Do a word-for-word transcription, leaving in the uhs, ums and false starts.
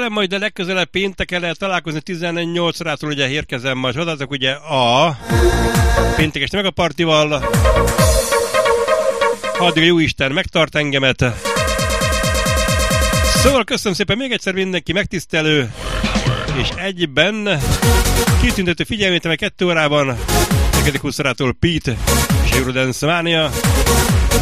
remélem majd a legközelebb pénteken lehet találkozni tizennyolc órától, ugye érkezem majd hozzátok ugye a péntekes Megapartival. Addig a jóisten megtart engemet. Szóval köszönöm szépen még egyszer mindenki megtisztelő és egyben kitüntető figyelmét, meg kettő órában Tekedik húsz órától Pete és Eurodance Mania.